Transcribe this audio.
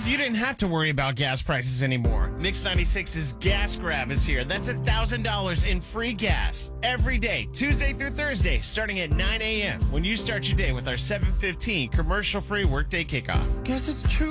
if you didn't have to worry about gas prices anymore? Mix 96's Gas Grab is here. That's $1,000 in free gas every day, Tuesday through Thursday, starting at 9 a.m. when you start your day with our 7:15 commercial-free workday kickoff. Guess it's true.